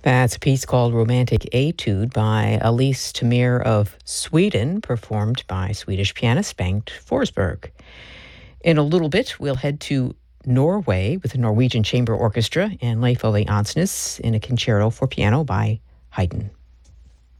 That's a piece called Romantic Etude by Elise Tamir of Sweden, performed by Swedish pianist Bengt Forsberg. In a little bit, we'll head to Norway with the Norwegian Chamber Orchestra and Leif Ove Ansnes in a concerto for piano by Haydn.